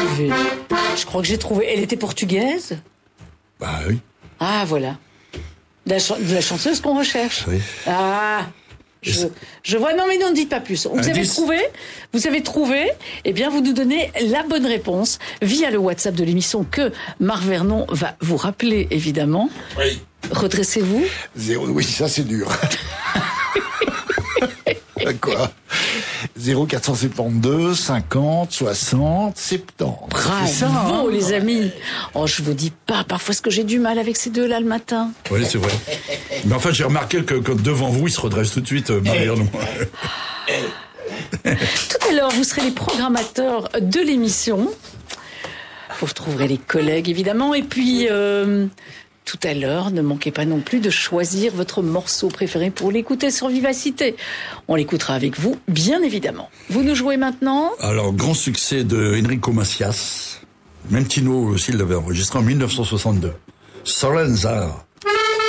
trouvé. Je crois que j'ai trouvé. Elle était portugaise ? Bah oui. Ah, voilà. De la chanteuse qu'on recherche. Oui. Ah, je vois. Non, mais non, ne dites pas plus. Vous avez trouvé. Eh bien, vous nous donnez la bonne réponse via le WhatsApp de l'émission que Marc Vernon va vous rappeler, évidemment. Oui. Redressez-vous. 0, oui, ça c'est dur. Quoi ? 0472 50 60 70. Bravo, C'est ça, hein, les amis. Oh, je vous dis pas parfois ce que j'ai du mal avec ces deux-là le matin. Oui, c'est vrai. Mais en fait, j'ai remarqué que devant vous, il se redresse tout de suite, Marc Vernon. Tout à l'heure, vous serez les programmateurs de l'émission. Vous retrouverez les collègues, évidemment. Et puis, tout à l'heure, ne manquez pas non plus de choisir votre morceau préféré pour l'écouter sur Vivacité. On l'écoutera avec vous, bien évidemment. Vous nous jouez maintenant ? Alors, grand succès de Enrico Macias. Même Tino aussi l'avait enregistré en 1962. Solenza.